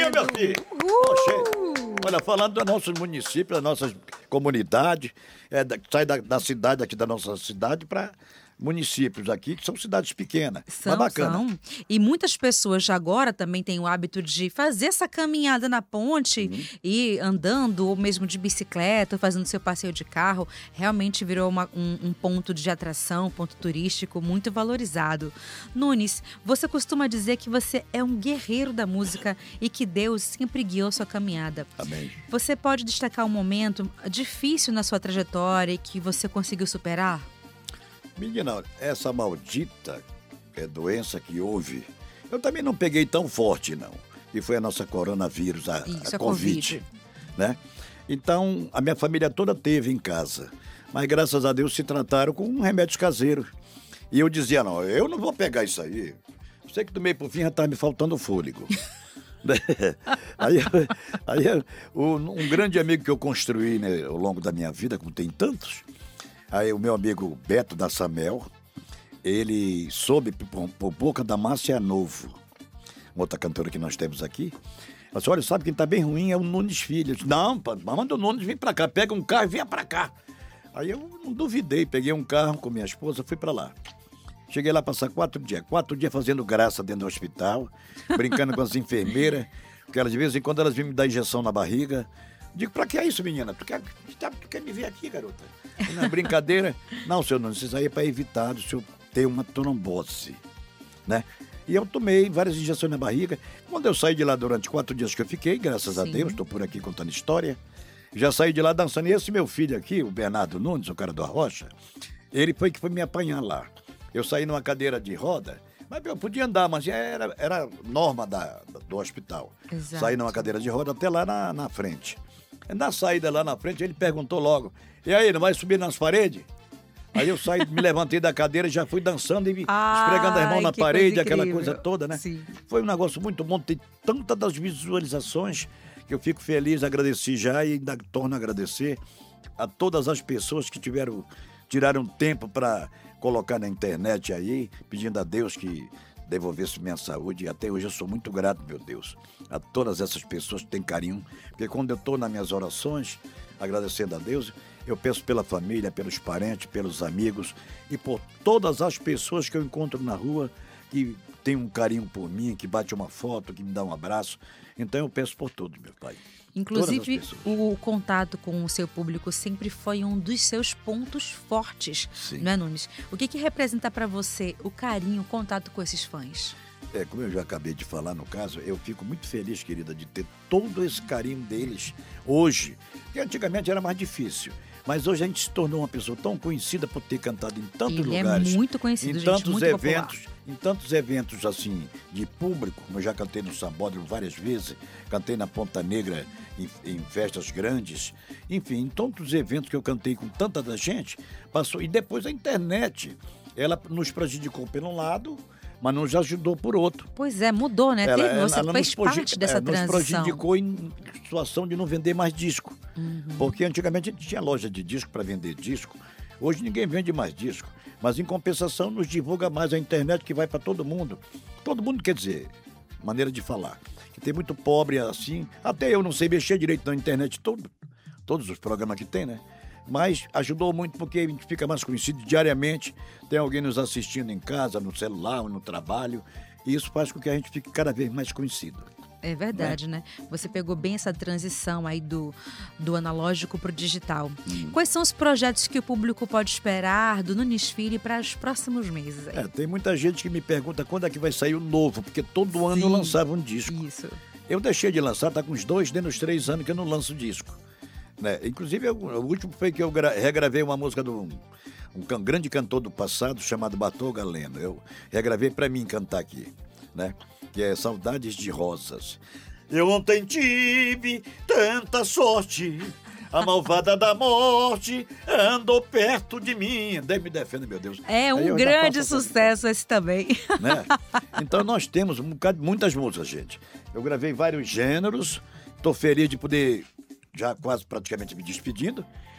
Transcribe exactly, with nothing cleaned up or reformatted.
Valeu, meu filho. Oxê. Olha, falando dos nossos municípios, das nossas comunidades, é, da, sai da, da cidade aqui, da nossa cidade, para municípios aqui, que são cidades pequenas. São, mas bacana. são. E muitas pessoas agora também têm o hábito de fazer essa caminhada na ponte, uhum. e andando, ou mesmo de bicicleta, ou fazendo seu passeio de carro. Realmente virou uma, um, um ponto de atração, um ponto turístico muito valorizado. Nunes, você costuma dizer que você é um guerreiro da música e que Deus sempre guiou sua caminhada. Amém. Você pode destacar um momento difícil na sua trajetória e que você conseguiu superar? Menina, essa maldita é, doença que houve, eu também não peguei tão forte, não. E foi a nossa coronavírus, a, Isso, a COVID, né? Então, a minha família toda teve em casa. Mas, graças a Deus, se trataram com um remédio caseiro. E eu dizia, não, eu não vou pegar isso aí. Eu sei que do meio pro fim já tá me faltando fôlego. aí, aí um, um grande amigo que eu construí, né, ao longo da minha vida, como tem tantos... Aí o meu amigo Beto da Samel, ele soube por, por boca da Márcia Novo, uma outra cantora que nós temos aqui. Ela disse, olha, sabe quem tá bem ruim é o Nunes Filho. Eu disse, não, manda o Nunes vir pra cá, pega um carro e venha pra cá. Aí eu não duvidei, peguei um carro com minha esposa, fui pra lá. Cheguei lá passar quatro dias, quatro dias fazendo graça dentro do hospital, brincando com as enfermeiras, porque elas de vez em quando elas vinham me dar injeção na barriga. Digo, pra que é isso, menina? Tu quer, tu quer me ver aqui, garota? Na brincadeira. Não, senhor Nunes, isso aí é pra evitar o senhor ter uma trombose, né? E eu tomei várias injeções na barriga. Quando eu saí de lá durante quatro dias que eu fiquei, graças Sim. a Deus, estou por aqui contando história, já saí de lá dançando. E esse meu filho aqui, o Bernardo Nunes, o cara do Arrocha, ele foi que foi me apanhar lá. Eu saí numa cadeira de roda, mas eu podia andar, mas era, era norma da, do hospital. Exato. Saí numa cadeira de roda até lá na, na frente. Na saída lá na frente, ele perguntou logo, e aí, não vai subir nas paredes? Aí eu saí, me levantei da cadeira e já fui dançando e Ai, esfregando as mãos na parede, coisa aquela coisa toda, né? Sim. Foi um negócio muito bom, tem tantas das visualizações que eu fico feliz, agradeci já e ainda torno a agradecer a todas as pessoas que tiveram, tiraram tempo para colocar na internet aí, pedindo a Deus que devolvesse minha saúde, e até hoje eu sou muito grato, meu Deus, a todas essas pessoas que têm carinho, porque quando eu estou nas minhas orações, agradecendo a Deus, eu peço pela família, pelos parentes, pelos amigos e por todas as pessoas que eu encontro na rua, que tem um carinho por mim, que bate uma foto, que me dá um abraço. Então eu peço por todos, meu pai. Inclusive, o contato com o seu público sempre foi um dos seus pontos fortes, Sim. não é, Nunes? O que, que representa para você o carinho, o contato com esses fãs? É, como eu já acabei de falar no caso, eu fico muito feliz, querida, de ter todo esse carinho deles hoje, que antigamente era mais difícil. Mas hoje a gente se tornou uma pessoa tão conhecida por ter cantado em tantos Ele lugares. É muito conhecido, em gente, tantos muito eventos, popular. Em tantos eventos assim, de público, como eu já cantei no Sambódromo várias vezes, cantei na Ponta Negra em, em festas grandes, enfim, em tantos eventos que eu cantei com tanta da gente, passou. E depois a internet, ela nos prejudicou por um lado, mas nos ajudou por outro. Pois é, mudou, né? Ela, Teve, você ela fez nos parte dessa é, transição. Nos prejudicou em situação de não vender mais disco. Uhum. Porque antigamente a gente tinha loja de disco para vender disco. Hoje ninguém vende mais disco. Mas em compensação nos divulga mais a internet, que vai para todo mundo. Todo mundo, quer dizer, maneira de falar. Que tem muito pobre assim. Até eu não sei mexer direito na internet, todo, todos os programas que tem, né? Mas ajudou muito porque a gente fica mais conhecido diariamente. Tem alguém nos assistindo em casa, no celular, no trabalho. E isso faz com que a gente fique cada vez mais conhecido. É verdade, né? né? Você pegou bem essa transição aí do, do analógico para o digital. Hum. Quais são os projetos que o público pode esperar do Nunes Filho para os próximos meses? Aí? É, tem muita gente que me pergunta quando é que vai sair o novo, porque todo ano Sim, eu lançava um disco. Isso. Eu deixei de lançar, tá com uns dois, dentro dos três anos que eu não lanço disco. Né? Inclusive, eu, o último foi que eu gra- regravei uma música do um, um grande cantor do passado chamado Batou Galeno. Eu regravei para mim cantar aqui, né? Que é Saudades de Rosas. Eu ontem tive tanta sorte, a malvada da morte andou perto de mim. Deus me defenda, meu Deus. É um grande sucesso esse também. Né? Então nós temos um bocado, muitas músicas, gente. Eu gravei vários gêneros, estou feliz de poder, já quase praticamente me despedindo,